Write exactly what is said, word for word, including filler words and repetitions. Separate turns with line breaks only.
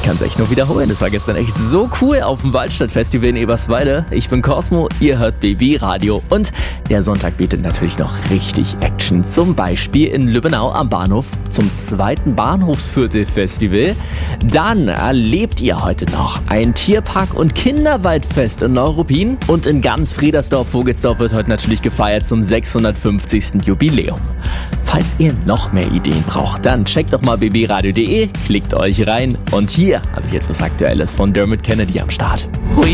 kann es echt nur wiederholen. Das war gestern echt so cool auf dem Waldstadtfestival in Eberswalde. Ich bin Cosmo, ihr hört B B Radio und der Sonntag bietet natürlich noch richtig Action. Zum Beispiel in Lübbenau am Bahnhof zum zweiten Bahnhofsviertel-Festival. Dann erlebt ihr heute noch ein Tierpark- und Kinderwaldfest in Neuruppin. Und in ganz Friedersdorf-Vogelsdorf wird heute natürlich gefeiert zum sechshundertfünfzigsten Jubiläum. Falls ihr noch mehr Ideen braucht, dann checkt doch mal b b radio punkt d e, klickt euch rein und hier habe ich jetzt was Aktuelles von Dermot Kennedy am Start. Hui.